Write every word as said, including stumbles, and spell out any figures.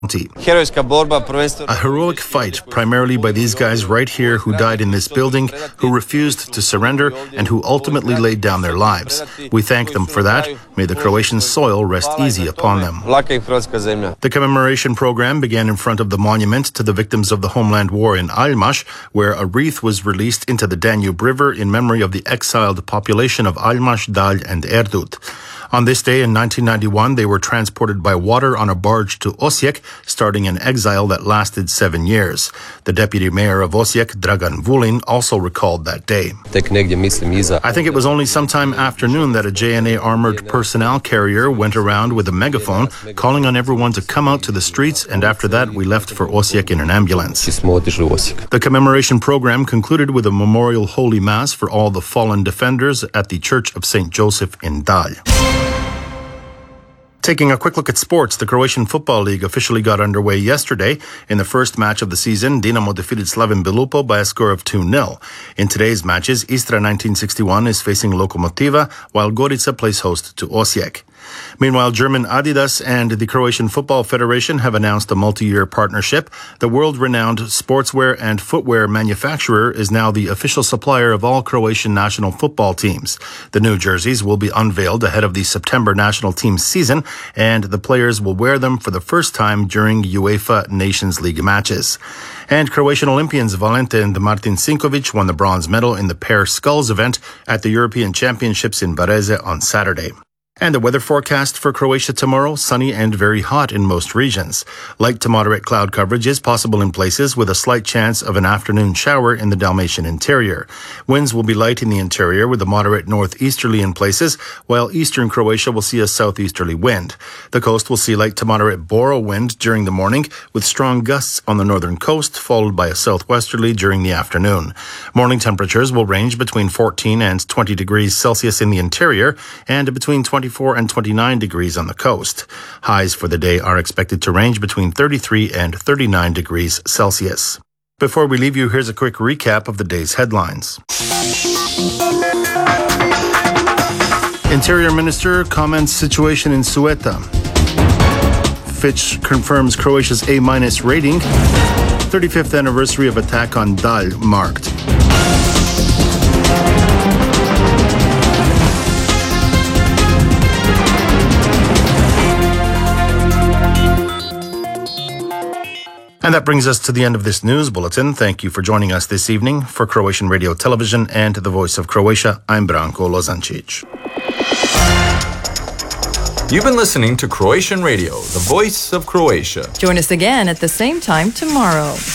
A heroic fight, primarily by these guys right here who died in this building, who refused to surrender, and who ultimately laid down their lives. We thank them for that. May the Croatian soil rest easy upon them. The commemoration program began in front of the monument to the victims of the homeland war in Almash, where a wreath was released into the Danube River in memory of the exiled population of Almash, Dal, and Erdut. On this day in nineteen ninety-one, they were transported by water on a barge to Osijek, starting an exile that lasted seven years. The deputy mayor of Osijek, Dragan Vulin, also recalled that day. I think it was only sometime afternoon that a J N A armored personnel carrier went around with a megaphone, calling on everyone to come out to the streets, and after that we left for Osijek in an ambulance. The commemoration program concluded with a memorial holy mass for all the fallen defenders at the Church of Saint Joseph in Dal. Taking a quick look at sports, the Croatian Football League officially got underway yesterday. In the first match of the season, Dinamo defeated Slaven Belupo by a score of two nil. In today's matches, Istra nineteen sixty-one is facing Lokomotiva, while Gorica plays host to Osijek. Meanwhile, German Adidas and the Croatian Football Federation have announced a multi-year partnership. The world-renowned sportswear and footwear manufacturer is now the official supplier of all Croatian national football teams. The new jerseys will be unveiled ahead of the September national team season, and the players will wear them for the first time during UEFA Nations League matches. And Croatian Olympians Valente and Martin Sinkovic won the bronze medal in the pair sculls event at the European Championships in Varese on Saturday. And the weather forecast for Croatia tomorrow, sunny and very hot in most regions. Light to moderate cloud coverage is possible in places with a slight chance of an afternoon shower in the Dalmatian interior. Winds will be light in the interior with a moderate northeasterly in places, while eastern Croatia will see a southeasterly wind. The coast will see light to moderate Boro wind during the morning with strong gusts on the northern coast, followed by a southwesterly during the afternoon. Morning temperatures will range between fourteen and twenty degrees Celsius in the interior and between twenty-four and twenty-nine degrees on the coast. Highs for the day are expected to range between thirty-three and thirty-nine degrees Celsius. Before we leave you, here's a quick recap of the day's headlines. Interior Minister comments situation in Ceuta. Fitch confirms Croatia's A-minus rating. thirty-fifth anniversary of attack on Dal marked. And that brings us to the end of this news bulletin. Thank you for joining us this evening. For Croatian Radio Television and the Voice of Croatia, I'm Branko Lozancic. You've been listening to Croatian Radio, the Voice of Croatia. Join us again at the same time tomorrow.